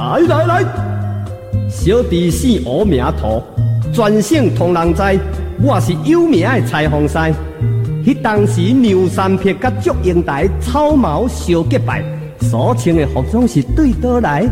来，小弟姓吴名图，全省同人知，我是有名的裁缝师。迄当时牛三撇甲祝英台草帽相结拜，所穿的服装是对倒来，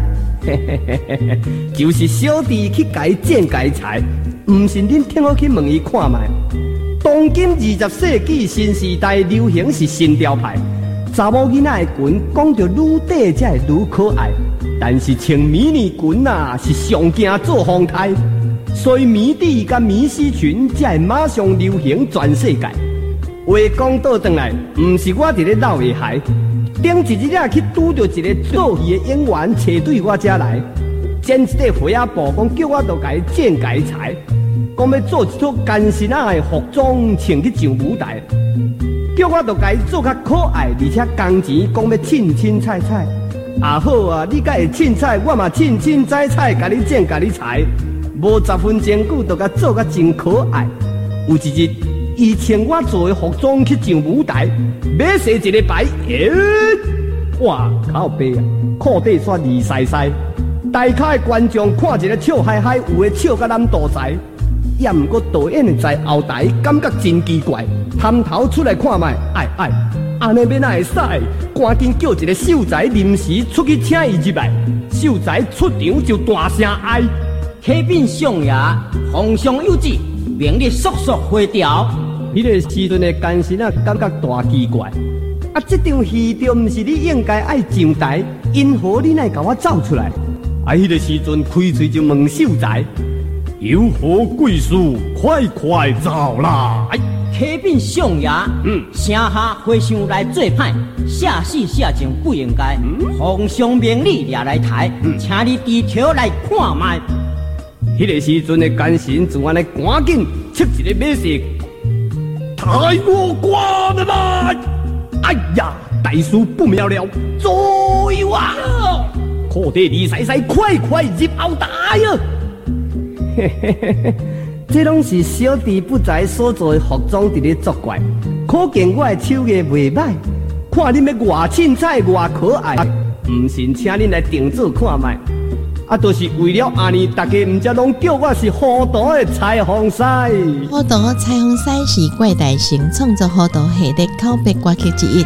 就是小弟去改剪改裁，唔信恁听我去问伊看卖。当今20世纪新时代流行是新潮牌，查某囡仔的裙讲着愈短才会愈可爱，但是穿迷你裙啊是上惊做风台，所以迷底甲迷丝裙才会马上流行全世界。话讲倒转来，唔是我伫咧闹下海，顶一日去拄着一个做戏的演员，斜对我遮来，剪一块花仔布，讲叫我都甲伊剪改裁，讲要做一套干身仔的服装穿去上舞台，叫我都甲伊做较可爱，而且工钱讲要凊凊彩彩。啊好啊，你甲会凊彩，我嘛凊凊彩彩，甲你剪甲你裁，无10分钟久就甲做甲真可爱。有一日，伊穿我做的服装去上舞台，马洗一个牌，哇，靠背啊，裤底煞二晒晒，台下的观众看一个笑嗨嗨，有的笑甲咱肚脐，也毋过导演的在后台感觉真奇怪，探头出来看卖，安尼要哪会使？赶紧叫一个秀才临时出去请伊入来，秀才出场就大声哀： 启禀相爷，皇上有旨，明日速速回调。 迄个时阵的干身啊，感觉大奇怪。啊，这场戏就毋是你应该爱上台，因何你乃甲我走出来？啊，迄个时阵开嘴就问秀才：有何贵事，快快走来！ 启禀相爷，城下和尚来做派，下死下情不应该。皇上命你掠来台，请你低头来看卖。 迄个时阵的干身就安尼赶紧切一个马式，抬我挂了来！哎呀，大事不妙了，左右啊！裤底二晒晒，快快入后台啊！嘿嘿嘿嘿。这拢是小弟不才所做的服装伫咧作怪，可见我的手艺袂歹。看恁要偌凊彩偌可爱，唔信请恁来定做看卖。啊，就是为了安尼，大家唔则拢叫我是糊涂的裁缝师。 糊涂裁缝师是怪大成创作糊涂系列口碑歌曲之一。